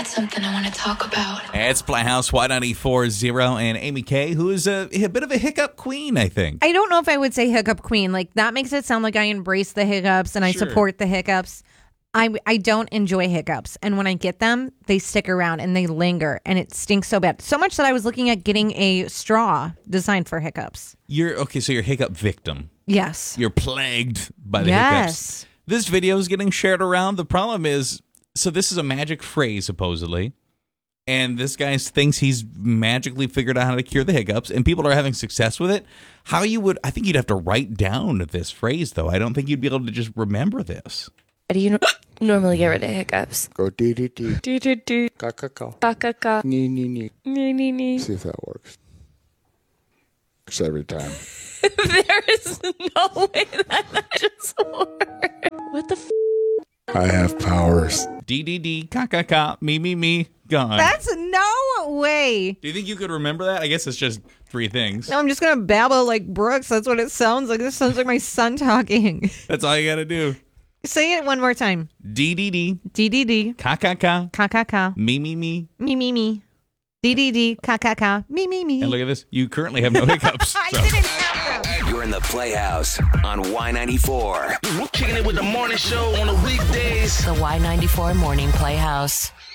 got something I want to talk about. It's Playhouse Y94.0 and Amy K, who is a bit of a hiccup queen, I think. I don't know if I would say hiccup queen. Like, that makes it sound like I embrace the hiccups and I support the hiccups. I don't enjoy hiccups. And when I get them, they stick around and they linger and it stinks so bad. So much that I was looking at getting a straw designed for hiccups. So you're a hiccup victim. Yes. You're plagued by the hiccups. This video is getting shared around. The problem is, so this is a magic phrase, supposedly. And this guy thinks he's magically figured out how to cure the hiccups, and people are having success with it. I think you'd have to write down this phrase, though. I don't think you'd be able to just remember this. How do you normally get rid of hiccups? Go dee-dee-dee. Dee-dee-dee. Ka-ka-ka. Ka-ka-ka. Nee-nee-nee. Nee-nee-nee. See if that works. Works every time. There is no way that just works. What the I have powers. D, ka, me, gone. That's no way. Do you think you could remember that? I guess it's just 3 things. No, I'm just going to babble like Brooks. That's what it sounds like. This sounds like my son talking. That's all you got to do. Say it one more time. D, D-D-D. ka, Ka-ka-ka. me. Me. D-D-D. Ka-ka-ka. Me. And look at this. You currently have no hiccups. I so. didn't have them. You're in the Playhouse on Y94. Kicking it with the morning show on the weekdays. The Y94 Morning Playhouse.